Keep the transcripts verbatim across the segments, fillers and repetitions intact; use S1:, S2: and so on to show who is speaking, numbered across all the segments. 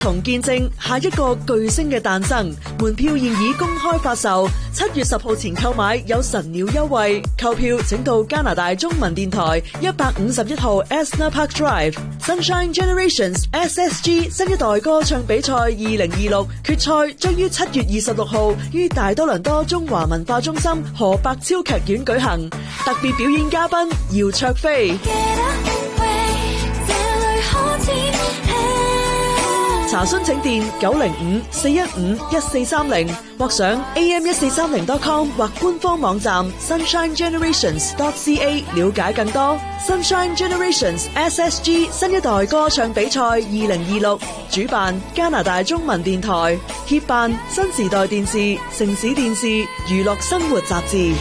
S1: 同見證下一個巨星嘅誕生，門票現已公開發售，七月十號前購買有神鳥優惠。購票請到加拿大中文電台一百五十一號 Esner Park Drive Sunshine Generations S S G 新一代歌唱比賽二零二六決賽將於七月二十六號於大多倫多中華文化中心何伯超劇院舉行，特別表演嘉賓姚焯菲。查詢請電九零五四一五一四三零或上 A M 一四三零 dot com 或官方網站 sunshine generations dot c a 了解更多。Sunshine Generations S S G 新一代歌唱比賽二零二六主辦加拿大中文電台，協辦新時代電視、城市電視、娛樂生活雜誌。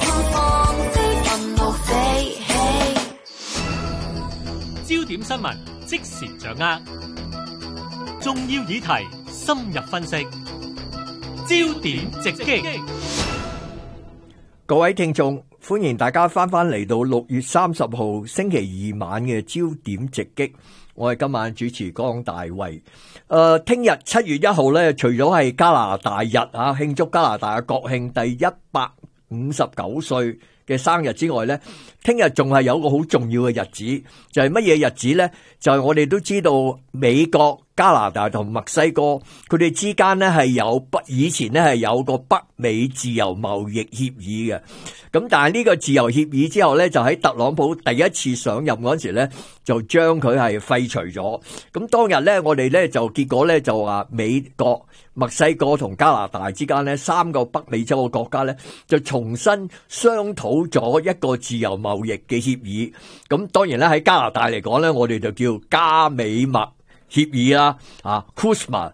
S2: 焦點新聞即時掌握，重要議題深入分析，焦點直擊。
S3: 各位聽眾，歡迎大家翻返嚟到六月三十號星期二晚嘅焦點直擊。我係今晚主持江大衛。誒、呃，聽日七月一號咧，除咗係加拿大日啊，慶祝加拿大嘅國慶第一百五十九歲嘅生日之外咧，聽日仲係有個好重要嘅日子，就係乜嘢日子咧？就係、是、我哋都知道美國、加拿大同墨西哥佢哋之間咧係有北以前咧係有個北美自由貿易協議嘅。咁但係呢個自由協議之後咧，就喺特朗普第一次上任嗰時咧，就將佢係廢除咗。咁當日咧，我哋咧就結果咧就話美國、墨西哥同加拿大之間咧三個北美洲嘅國家咧，就重新商討咗一個自由貿易嘅協議。咁當然咧喺加拿大嚟講咧，我哋就叫加美墨協議啦，啊 C U S M A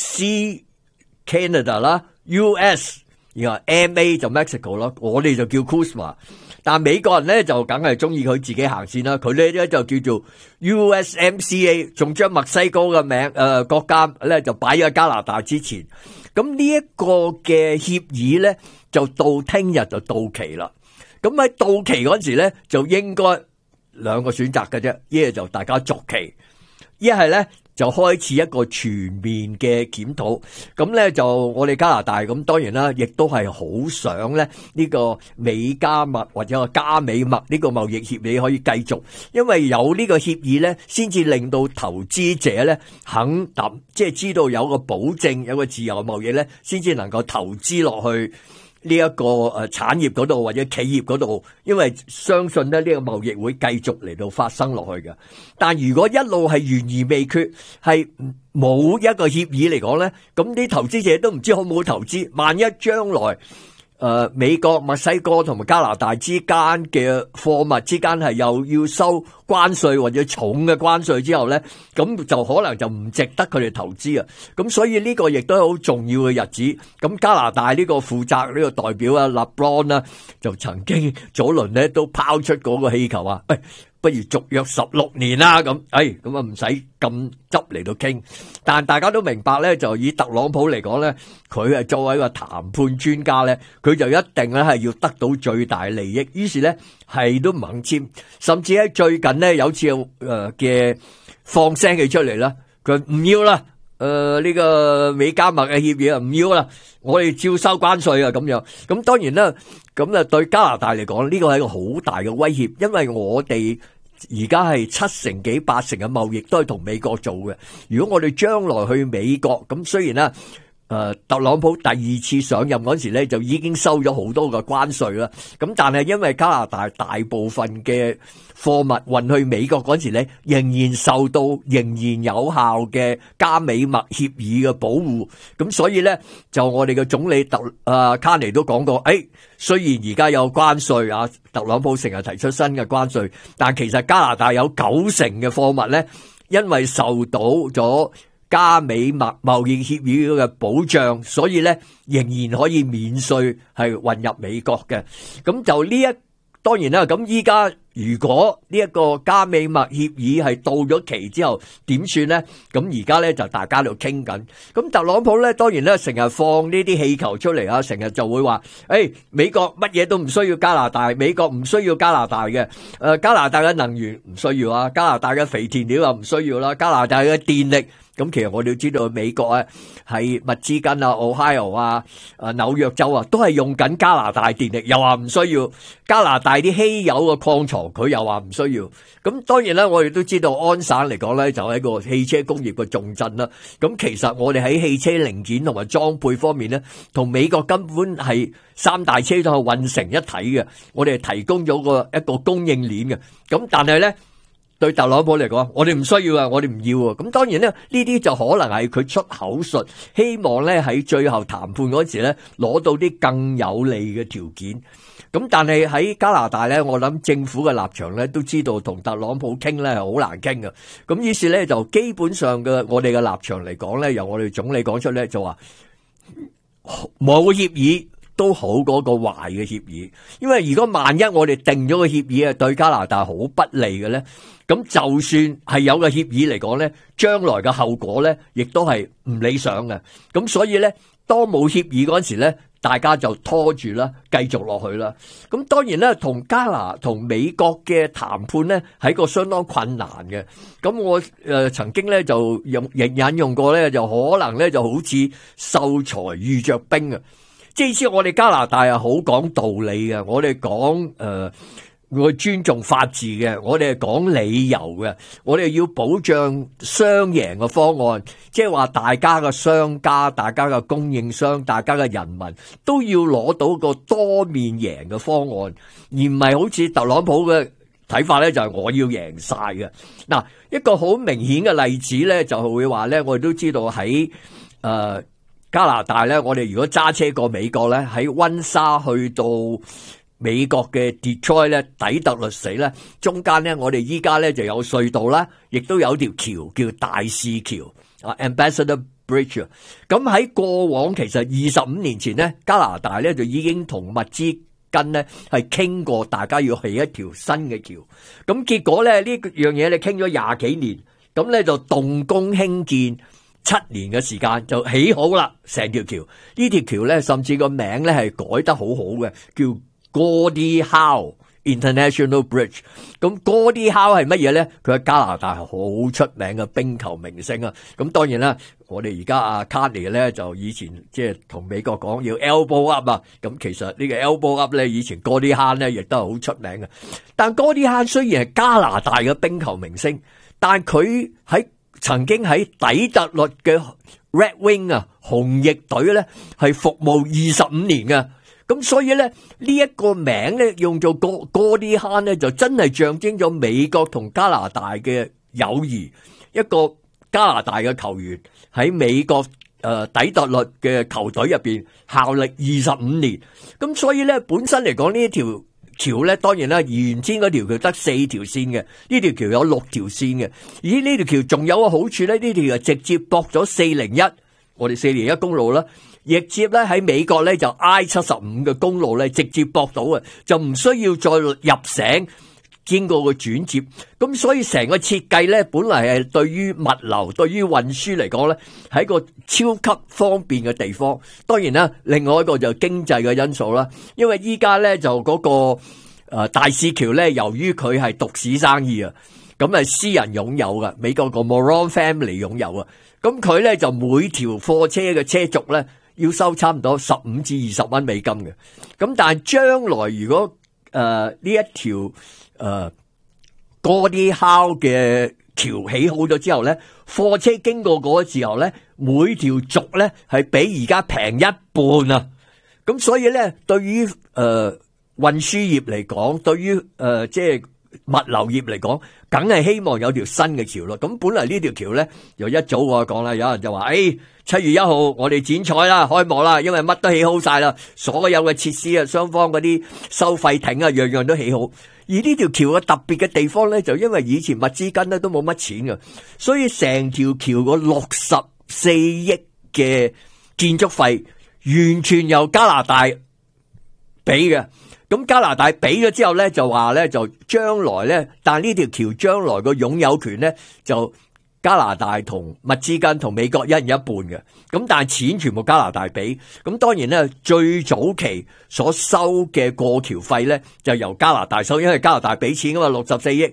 S3: C Canada 啦 U S。然後 M A 就 Mexico 咯，我哋就叫 C U S M A， 但係美國人咧就梗係中意佢自己行先啦，佢咧咧就叫做 U S M C A， 仲將墨西哥嘅名誒、呃、國家咧就擺喺加拿大之前。咁呢一個嘅協議咧就到聽日就到期啦。咁喺到期嗰時咧就應該兩個選擇嘅啫，一係就大家續期，一係咧就開始一個全面嘅檢討。咁咧就我哋加拿大咁當然啦，亦都係好想咧呢個美加墨或者個加美墨呢個貿易協議可以繼續，因為有呢個協議咧，先至令到投資者咧肯抌，即係知道有個保證，有個自由貿易咧，先至能夠投資落去呢一個誒產業嗰度或者企業嗰度，因為相信咧呢個貿易會繼續嚟到發生落去嘅。但如果一路係懸而未決，係冇一個協議嚟講咧，咁啲投資者都唔知好唔好投資。萬一將來誒、呃，美國、墨西哥同埋加拿大之間嘅貨物之間係又要收關稅或者重嘅關稅之後咧，咁就可能就唔值得佢哋投資啊！咁所以呢個亦都係好重要嘅日子。咁加拿大呢個負責呢個代表啊 LeBron 啊，就曾經早輪咧都拋出嗰個氣球啊，誒、哎，不如續約十六年啦咁，誒，咁啊唔使咁執嚟到傾。但大家都明白咧，就以特朗普嚟講咧，佢係作為一個談判專家咧，佢就一定咧係要得到最大利益，於是咧係都唔肯簽，甚至喺最近咧有次誒嘅放聲氣出嚟啦，佢唔要啦，誒呢個美加墨嘅協議啊唔要啦，我哋照收關稅啊咁樣。咁當然啦，咁啊對加拿大嚟講呢個係一個好大嘅威脅，因為我哋而家係七成幾八成嘅貿易都係同美國做嘅。如果我哋將來去美國，咁雖然啦，誒特朗普第二次上任嗰時咧就已經收咗好多嘅關稅啦，咁但係因為加拿大大部分嘅貨物運去美國嗰時咧，仍然受到仍然有效嘅加美墨協議嘅保護，咁所以咧就我哋嘅總理特啊卡尼都講過，誒雖然而家有關稅啊，特朗普成日提出新嘅關稅，但其實加拿大有九成嘅貨物咧，因為受到咗加美墨貿易協議嘅保障，所以咧仍然可以免稅係運入美國嘅。咁就呢一當然啦，咁依家如果呢一個加美墨協議係到咗期之後點算咧？咁而家咧就大家喺度傾緊。咁特朗普咧當然咧成日放呢啲氣球出嚟啊，成日就會話：誒、哎、美國乜嘢都唔需要加拿大，美國唔需要加拿大嘅。誒、呃、加拿大嘅能源唔需要啊，加拿大嘅肥田料又唔需要啦，加拿大嘅電力咁其實我哋都知道美國啊，係密芝根啊、Ohio 啊、啊紐約州啊，都係用緊加拿大電力，又話唔需要加拿大啲稀有嘅礦藏，佢又話唔需要。咁當然啦，我哋都知道安省嚟講咧，就係一個汽車工業嘅重鎮啦。咁其實我哋喺汽車零件同埋裝配方面咧，同美國根本係三大車都係混成一體嘅。我哋係提供咗個一個供應鏈嘅。咁但係咧，對特朗普嚟講，我哋唔需要啊，我哋唔要啊。咁當然咧，呢啲就可能係佢出口術，希望咧喺最後談判嗰時咧攞到啲更有利嘅條件。咁但係喺加拿大咧，我諗政府嘅立場咧都知道同特朗普傾咧係好難傾嘅。咁於是咧就基本上嘅我哋嘅立場嚟講咧，由我哋總理講出咧就話冇協議都好過個壞嘅協議，因為如果萬一我哋定咗個協議啊，對加拿大好不利嘅咧，咁就算係有個協議嚟講咧，將來嘅後果咧，亦都係唔理想嘅。咁所以咧，當冇協議嗰陣時咧，大家就拖住啦，繼續落去啦。咁當然咧，同加拿同美國嘅談判咧，係一個相當困難嘅。咁我誒、呃、曾經咧就用引引用過咧，就可能咧就好似秀才遇着兵啊。即係意思，我哋加拿大係好講道理嘅，我哋講誒，我尊重法治嘅，我哋係講理由嘅，我哋要保障雙贏嘅方案，即係話大家嘅商家、大家嘅供應商、大家嘅人民都要攞到個多面贏嘅方案，而唔係好似特朗普嘅睇法咧，就係我要贏晒嘅。嗱，一個好明顯嘅例子咧，就會話咧，我哋都知道喺誒。呃加拿大咧，我哋如果揸車過美國咧，喺溫莎去到美國嘅 Detroit 咧，底特律死咧，中間咧，我哋依家咧就有隧道啦，亦都有條橋叫大使橋啊 ，Ambassador Bridge。咁喺過往其實二十五年前咧，加拿大咧就已經同密芝根咧係傾過，大家要起一條新嘅橋。咁結果咧呢樣嘢你傾咗廿幾年，咁咧就動工興建。七年嘅時間就起好啦，成條橋。呢條橋咧，甚至個名咧係改得好好嘅，叫 Gordie Howe International Bridge。咁 Gordie Howe 係乜嘢咧？佢喺加拿大係好出名嘅冰球明星啊。咁當然啦，我哋而家阿 Carney 咧就以前即係同美國講要 elbow up 啊。咁其實呢個 elbow up 咧，以前 Gordie Howe 咧亦都係好出名嘅。但 Gordie Howe 雖然係加拿大嘅冰球明星，但佢喺曾經喺底特律嘅 Red Wing 啊紅翼隊咧係服務二十五年嘅，咁所以咧呢一個名咧用做 Gordie Howe 咧就真係象徵咗美國同加拿大嘅友誼。一個加拿大嘅球員喺美國誒底特律嘅球隊入邊效力二十五年，咁所以咧本身嚟講呢一條橋咧，當然啦，原先嗰條橋得四條線嘅，呢條橋有六條線嘅。而呢條橋仲有個好處咧，呢條橋直接駁咗四零一，我哋四零一公路啦，亦接咧喺美國咧就 I 七十五嘅公路咧直接駁到嘅，就唔需要再入城經過個轉接。咁所以成個設計咧，本嚟係對於物流、對於運輸嚟講咧，係一個超級方便嘅地方。當然啦，另外一個就經濟嘅因素啦，因為依家咧就嗰個誒大使橋咧，由於佢係獨市生意啊，咁係私人擁有嘅，美國個 Moran Family 擁有啊，咁佢咧就每條貨車嘅車軸咧要收差唔多十五至二十蚊美金嘅。咁但係將來如果誒呢一條誒、呃、Gordie Howe 嘅橋起好咗之後咧，貨車經過嗰個時候咧，每條軸咧係比而家平一半啊！咁所以咧，對於誒運輸業嚟講，對於誒即係物流業嚟講，梗係希望有條新嘅橋咯。咁本嚟呢條橋咧，又一早我講啦，有人就話：誒七月一號我哋剪彩啦，開幕啦，因為乜都起好晒啦，所有嘅設施啊，雙方嗰啲收費亭啊，樣樣都起好。而呢條橋嘅特別嘅地方咧，就因為以前密芝根咧都冇乜錢㗎，所以成條橋個六十四億嘅建築費完全由加拿大俾嘅。咁加拿大俾咗之後咧，就話咧就將來咧，但呢條橋將來個擁有權咧就加拿大同密芝根同美國一人一半嘅。咁但係錢全部加拿大俾。咁當然咧，最早期所收嘅過橋費咧就由加拿大收，因為加拿大俾錢噶嘛，六十四億。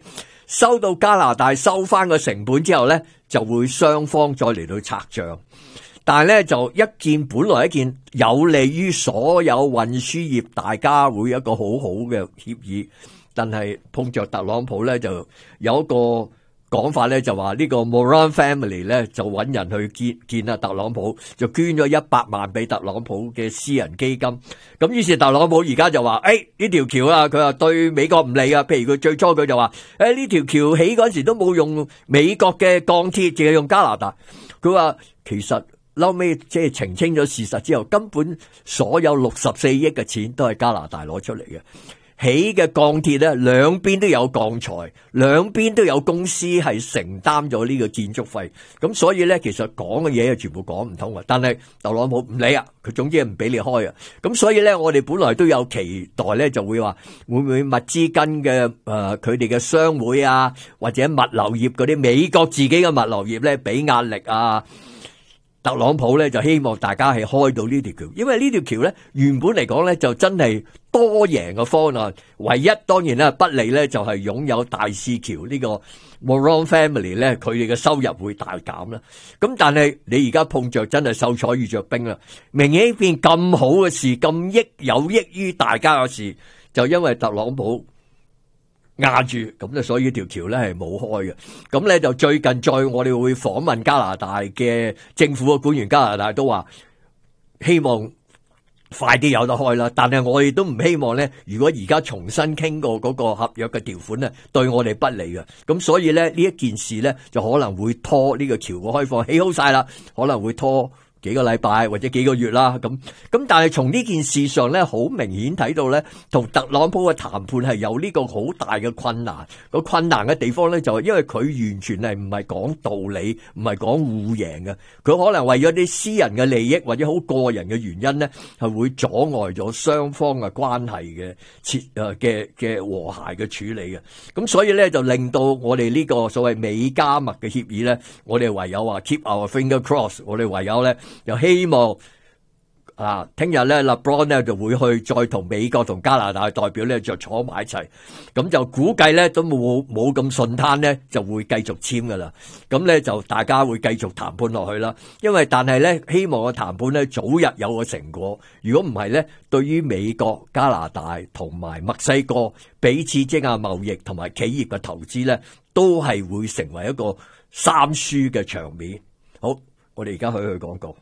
S3: 收到加拿大收翻個成本之後咧，就會雙方再嚟到拆賬。但係咧就一件本來一件有利於所有運輸業，大家會有一個好好嘅協議，但係碰着特朗普咧就有一個講法咧，就話呢個 Moran Family 咧就揾人去見見啊特朗普，就捐咗一百萬俾特朗普嘅私人基金。咁於是特朗普而家就話：誒呢條橋啊，佢話對美國唔利啊。譬如佢最初佢就話：誒呢條橋起嗰陣時都冇用美國嘅鋼鐵，淨係用加拿大。佢話其實。後尾即係澄清咗事實之後，根本所有六十四億嘅錢都係加拿大攞出嚟嘅。起嘅鋼鐵咧，兩邊都有鋼材，兩邊都有公司係承擔咗呢個建築費。咁所以咧，其實講嘅嘢係全部講唔通啊。但係特朗普唔理啊，佢總之係唔俾你開啊。咁所以咧，我哋本來都有期待咧，就會話會唔會密芝根嘅誒佢哋嘅商會啊，或者物流業嗰啲美國自己嘅物流業咧，俾壓力啊。特朗普咧就希望大家係開到呢條橋，因為呢條橋咧原本嚟講咧就真係多贏嘅方案，唯一當然咧不利咧就係擁有大使橋呢個 Moran Family 咧，佢哋嘅收入會大減啦。咁但係你而家碰着真係秀才遇着兵啦，明顯一件咁好嘅事，咁益有益於大家嘅事，就因為特朗普壓住，咁咧所以條橋咧係冇開嘅。咁咧就最近再我哋會訪問加拿大嘅政府嘅官員，加拿大都話希望快啲有得開啦。但係我哋都唔希望咧，如果而家重新傾過嗰個合約嘅條款咧，對我哋不利嘅。咁所以咧呢一件事咧就可能會拖呢個橋嘅開放，起好晒啦，可能會拖幾個禮拜或者幾個月啦，咁咁但係從呢件事上咧，好明顯睇到咧，同特朗普嘅談判係有呢個好大嘅困難。個困難嘅地方咧，就係因為佢完全係唔係講道理，唔係講互贏嘅。佢可能為咗啲私人嘅利益或者好個人嘅原因咧，係會阻礙咗雙方嘅關係嘅切誒嘅嘅和諧嘅處理嘅。咁所以咧就令到我哋呢個所謂美加墨嘅協議咧，我哋唯有話 keep our finger cross， 我哋唯有咧。又希望啊，聽日咧 LeBron 咧就會去再同美國同加拿大代表咧就坐埋一齊，咁就估計咧都冇冇咁順攤咧就會繼續簽噶啦，咁咧就大家會繼續談判落去啦。因為但係咧希望個談判咧早日有個成果，如果唔係咧，對於美國、加拿大同埋墨西哥彼此之間貿易同埋企業嘅投資咧，都係會成為一個三輸嘅場面。好，我哋而家去去廣告。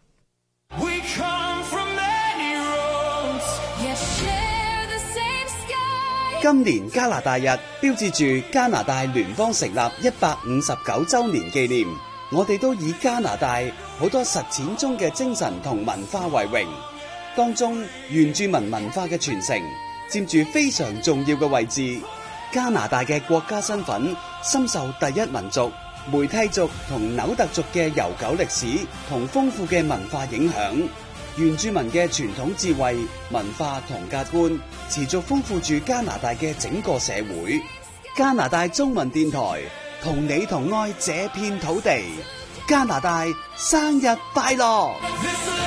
S4: 今年加拿大日標誌住加拿大聯邦成立一百五十九周年紀念，我哋都以加拿大好多實踐中嘅精神同文化為榮，當中原住民文化嘅傳承佔住非常重要嘅位置。加拿大嘅國家身份深受第一民族梅蒂族同紐特族嘅悠久歷史同豐富嘅文化影響，原住民嘅傳統智慧、文化同價值觀持續豐富住加拿大嘅整個社會。加拿大中文電台同你同愛這片土地，加拿大生日快樂！